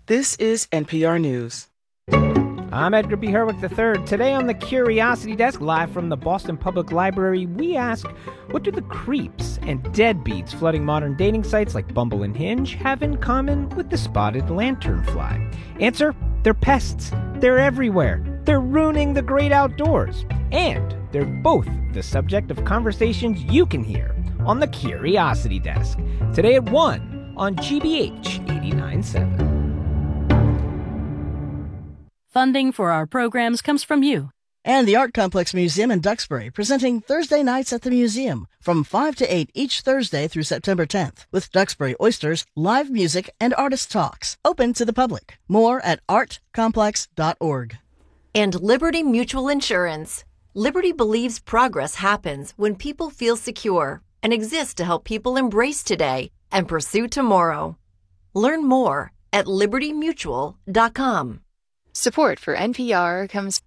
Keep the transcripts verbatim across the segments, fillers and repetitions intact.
This is N P R News. I'm Edgar B. Herwick the third. Today on the Curiosity Desk, live from the Boston Public Library, we ask, what do the creeps and deadbeats flooding modern dating sites like Bumble and Hinge have in common with the spotted lanternfly? Answer, they're pests. They're everywhere. They're ruining the great outdoors. And they're both the subject of conversations you can hear on the Curiosity Desk. Today at one on G B H eighty-nine point seven. Funding for our programs comes from you. And the Art Complex Museum in Duxbury, presenting Thursday Nights at the Museum from five to eight each Thursday through September tenth, with Duxbury Oysters, live music, and artist talks, open to the public. More at art complex dot org. And Liberty Mutual Insurance. Liberty believes progress happens when people feel secure and exists to help people embrace today and pursue tomorrow. Learn more at liberty mutual dot com. Support for N P R comes.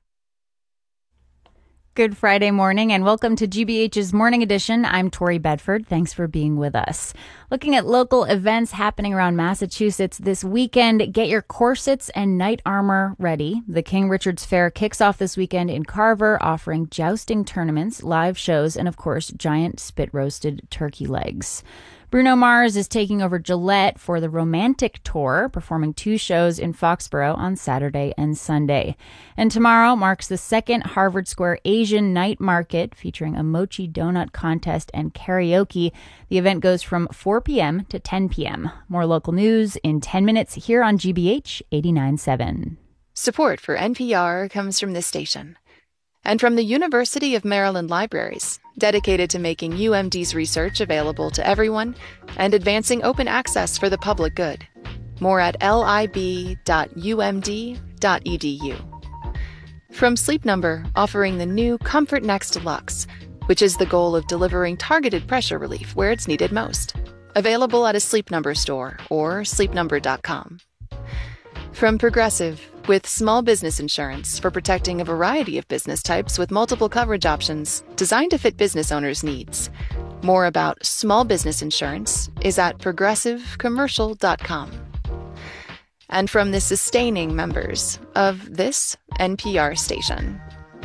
Good Friday morning and welcome to G B H's Morning Edition. I'm Tori Bedford. Thanks for being with us. Looking at local events happening around Massachusetts this weekend, get your corsets and knight armor ready. The King Richard's Fair kicks off this weekend in Carver, offering jousting tournaments, live shows, and of course, giant spit-roasted turkey legs. Bruno Mars is taking over Gillette for the Romantic Tour, performing two shows in Foxborough on Saturday and Sunday. And tomorrow marks the second Harvard Square Asian Night Market, featuring a mochi donut contest and karaoke. The event goes from four p.m. to ten p.m. More local news in ten minutes here on G B H eighty-nine point seven. Support for N P R comes from this station and from the University of Maryland Libraries, dedicated to making U M D's research available to everyone and advancing open access for the public good. More at lib dot u m d dot e d u. From Sleep Number, offering the new Comfort Next Deluxe, which is the goal of delivering targeted pressure relief where it's needed most. Available at a Sleep Number store or sleep number dot com. From Progressive, with small business insurance for protecting a variety of business types with multiple coverage options designed to fit business owners' needs. More about small business insurance is at progressive commercial dot com. And from the sustaining members of this N P R station.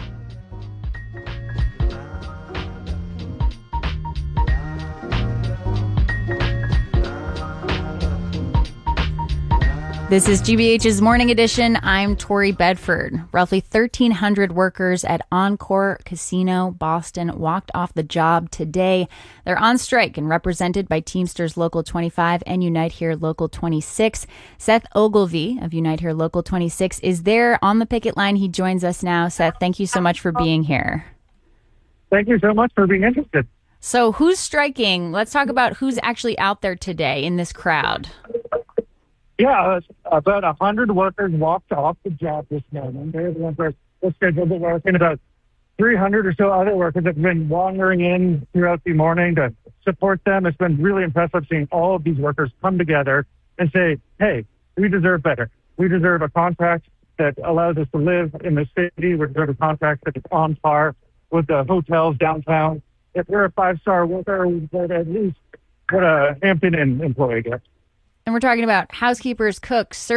This is G B H's Morning Edition. I'm Tori Bedford. Roughly thirteen hundred workers at Encore Casino Boston walked off the job today. They're on strike and represented by Teamsters Local twenty-five and Unite Here Local twenty-six. Seth Ogilvie of Unite Here Local twenty-six is there on the picket line. He joins us now. Seth, thank you so much for being here. Thank you so much for being interested. So who's striking? Let's talk about who's actually out there today in this crowd. Yeah, about one hundred workers walked off the job this morning. They're the ones who are scheduled to work, and about three hundred or so other workers have been wandering in throughout the morning to support them. It's been really impressive seeing all of these workers come together and say, hey, we deserve better. We deserve a contract that allows us to live in the city. We deserve a contract that is on par with the hotels downtown. If we're a five-star worker, we deserve at least what a Hampton Inn employee gets. And we're talking about housekeepers, cooks,